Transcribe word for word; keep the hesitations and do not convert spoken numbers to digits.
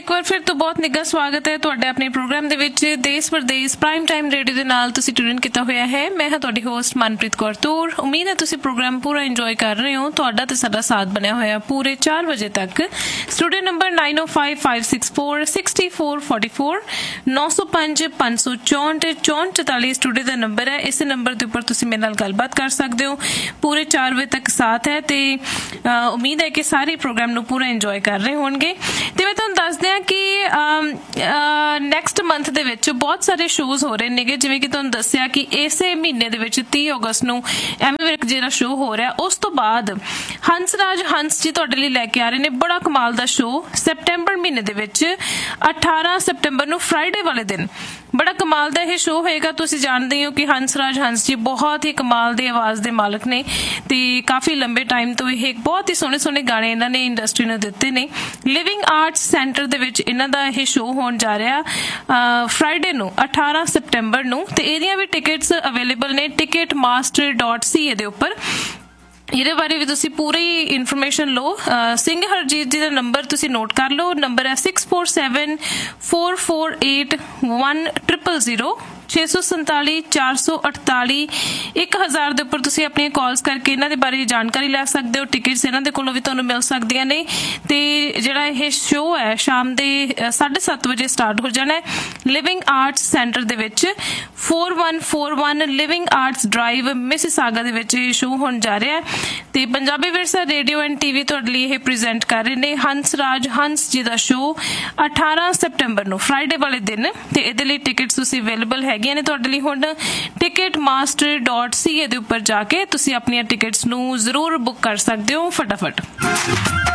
ਇੱਕ ਵਾਰ ਫਿਰ ਤੋਂ ਬਹੁਤ ਨਿੱਘਾ ਸਵਾਗਤ ਹੈ ਤੁਹਾਡੇ ਆਪਣੇ ਪ੍ਰੋਗਰਾਮ ਦੇ ਵਿੱਚ ਦੇਸ਼ ਪ੍ਰਦੇਸ਼ ਪ੍ਰਾਈਮ ਟਾਈਮ ਰੇਡੀਓ ਦੇ ਨਾਲ ਤੁਸੀਂ ਟਿਊਨ ਕੀਤਾ ਹੋਇਆ ਹੈ। ਮੈਂ ਹਾਂ ਤੁਹਾਡੀ ਹੋਸਟ ਮਨਪ੍ਰੀਤ ਕੌਰ ਤੂਰ। ਉਮੀਦ ਹੈ ਤੁਸੀਂ ਪ੍ਰੋਗਰਾਮ ਪੂਰਾ ਇੰਜੋਏ ਕਰ ਰਹੇ ਹੋ। ਤੁਹਾਡਾ ਤੇ ਸਾਡਾ ਸਾਥ ਬਣਿਆ ਹੋਇਆ ਪੂਰੇ ਚਾਰ ਵਜੇ ਤੱਕ। ਸਟੂਡੀਓ ਨੰਬਰ ਨਾਈਨ ਓ five five six four sixty four forty four ਨੌ ਸੌ ਪੰਜ ਪੰਜ ਸੌ ਚੌਂਹਠ ਚੌਂਹਠ ਚੁਤਾਲੀ ਸਟੂਡੀਓ ਦਾ ਨੰਬਰ ਹੈ। ਇਸ ਨੰਬਰ ਦੇ ਉੱਪਰ ਤੁਸੀਂ ਮੇਰੇ ਨਾਲ ਗੱਲਬਾਤ ਕਰ ਸਕਦੇ ਹੋ। ਪੂਰੇ ਚਾਰ ਵਜੇ ਤੱਕ ਸਾਥ ਹੈ ਤੇ ਉਮੀਦ ਹੈ ਕਿ ਸਾਰੇ ਪ੍ਰੋਗਰਾਮ ਨੂੰ ਪੂਰਾ ਇੰਜੋਏ ਕਰ ਰਹੇ ਹੋਣਗੇ। ਤੇ ਮੈਂ ਤੁਹਾਨੂੰ ਦੱਸਦੇ ਹਾਂ ਕਿ ਨੈਕਸਟ ਮੰਥ ਦੇ ਵਿੱਚ ਬਹੁਤ ਸਾਰੇ ਸ਼ੋਜ਼ ਹੋ ਰਹੇ ਨੇਗੇ। ਜਿਵੇਂ ਕਿ ਤੁਹਾਨੂੰ ਦੱਸਿਆ ਕਿ ਇਸੇ ਮਹੀਨੇ ਦੇ ਵਿੱਚ ਤੀਹ ਅਗਸਤ ਨੂੰ ਐਮੀ ਵਿਰਕ ਜਿਹੜਾ ਸ਼ੋਅ ਹੋ ਰਿਹਾ, ਉਸ ਤੋਂ ਬਾਅਦ ਹੰਸਰਾਜ ਹੰਸ ਜੀ ਤੁਹਾਡੇ ਲਈ ਲੈ ਕੇ ਆ ਰਹੇ ਨੇ ਬੜਾ ਕਮਾਲ ਦਾ ਸ਼ੋਅ ਸੈਪਟੈਂਬਰ ਮਹੀਨੇ ਦੇ ਵਿੱਚ ਅਠਾਰਾਂ ਸੈਪਟੈਂਬਰ ਨੂੰ ਫਰਾਈਡੇ ਵਾਲੇ ਦਿਨ। ਬੜਾ ਕਮਾਲ ਦਾ ਇਹ ਸ਼ੋਅ ਹੋਏਗਾ। ਤੁਸੀਂ ਜਾਣਦੇ ਹੋ ਕਿ ਹੰਸਰਾਜ ਹੰਸ ਜੀ ਬਹੁਤ ਹੀ ਕਮਾਲ ਦੀ ਆਵਾਜ਼ ਦੇ ਮਾਲਕ ਨੇ ਤੇ ਕਾਫੀ ਲੰਬੇ ਟਾਈਮ ਤੋਂ ਇਹ ਬਹੁਤ ਹੀ ਸੋਹਣੇ ਸੋਹਣੇ ਗਾਣੇ ਇਹਨਾਂ ਨੇ ਇੰਡਸਟਰੀ ਨੂੰ ਦਿੱਤੇ ਨੇ। ਲਿਵਿੰਗ ਆਰਟਸ ਸੈਂਟਰ ਦੇ ਵਿੱਚ ਇਹਨਾਂ ਦਾ ਇਹ ਸ਼ੋਅ ਹੋਣ ਜਾ ਰਿਹਾ ਫਰਾਈਡੇ ਨੂੰ ਅਠਾਰਾਂ ਸੈਪਟੈਂਬਰ ਨੂੰ। ਤੇ ਇਹਦੀਆਂ ਵੀ ਟਿਕਟਸ ਅਵੇਲੇਬਲ ਨੇ ਟਿਕਟ ਮਾਸਟਰ ਡੋਟ ਸੀ ਏ ਦੇ ਉੱਪਰ। ਇਹਦੇ ਬਾਰੇ ਵੀ ਤੁਸੀਂ ਪੂਰੀ ਇਨਫੋਰਮੇਸ਼ਨ ਲਓ। ਸਿੰਘ ਹਰਜੀਤ ਜੀ ਦਾ ਨੰਬਰ ਤੁਸੀਂ ਨੋਟ ਕਰ ਲਓ। ਨੰਬਰ ਹੈ six four seven four four eight one triple zero ਛੇ ਸੌ ਸੰਤਾਲੀ ਚਾਰ ਸੌ ਅਠਤਾਲੀ ਇੱਕ ਹਜ਼ਾਰ ਦੇ ਉੱਪਰ ਤੁਸੀਂ ਆਪਣੀਆਂ ਕਾਲਸ ਕਰਕੇ ਇਹਨਾਂ ਦੇ ਬਾਰੇ ਜਾਣਕਾਰੀ ਲੈ ਸਕਦੇ ਹੋ। ਟਿਕਟਸ ਇਹਨਾਂ ਦੇ ਕੋਲੋਂ ਵੀ ਤੁਹਾਨੂੰ ਮਿਲ ਸਕਦੀਆਂ ਨੇ। ਤੇ ਜਿਹੜਾ ਇਹ ਸ਼ੋਅ ਹੈ ਸ਼ਾਮ ਦੇ ਸਾਢੇ ਸੱਤ ਵਜੇ ਸਟਾਰਟ ਹੋ ਜਾਣਾ ਹੈ ਲਿਵਿੰਗ ਆਰਟਸ ਸੈਂਟਰ ਦੇ ਵਿੱਚ four one four one living arts drive Mississauga ਦੇ ਵਿੱਚ ਇਹ ਸ਼ੋਅ ਹੋਣ ਜਾ ਰਿਹਾ ਹੈ। ਤੇ ਪੰਜਾਬੀ ਵਿਰਸਾ ਰੇਡੀਓ ਐਂਡ ਟੀਵੀ ਤੁਹਾਡੇ ਲਈ ਇਹ ਪ੍ਰੈਜ਼ੈਂਟ ਕਰ ਰਹੇ ਨੇ ਹੰਸਰਾਜ ਹੰਸ ਜੀ ਦਾ ਸ਼ੋਅ ਅਠਾਰਾਂ ਸੈਪਟੈਂਬਰ ਨੂੰ ਫਰਾਈਡੇ ਵਾਲੇ ਦਿਨ। ਤੇ ਇਹਦੇ ਲਈ ਟਿਕਟਸ ਤੁਸੀਂ ਅਵੇਲੇਬਲ ਹੈਗੀਆਂ ਨੇ ਤੁਹਾਡੇ ਲਈ। ਹੁਣ ਟਿਕਟ ਮਾਸਟਰ ਡੋਟ ਸੀ ਏ ਦੇ ਉੱਪਰ ਜਾ ਕੇ ਤੁਸੀਂ ਆਪਣੀਆਂ ਟਿਕਟਸ ਨੂੰ ਜ਼ਰੂਰ ਬੁੱਕ ਕਰ ਸਕਦੇ ਹੋ ਫਟਾਫਟ।